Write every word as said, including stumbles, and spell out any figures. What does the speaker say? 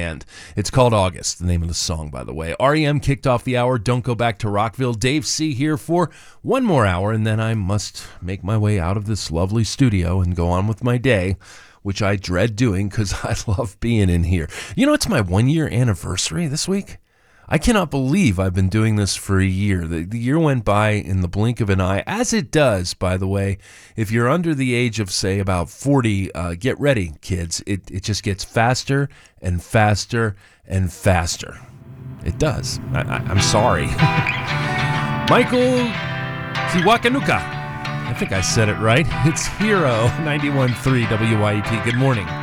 band. It's called August, the name of the song, by the way. R E M kicked off the hour. Don't Go Back to Rockville. Dave C. here for one more hour, and then I must make my way out of this lovely studio and go on with my day, which I dread doing because I love being in here. You know, it's my one-year anniversary this week. I cannot believe I've been doing this for a year. The, the year went by in the blink of an eye, as it does, by the way. If you're under the age of, say, about forty, uh, get ready, kids. It, it just gets faster and faster and faster. It does. I, I, I'm sorry. Michael Kiwanuka. I think I said it right. It's Hero ninety-one point three W I E P. Good morning.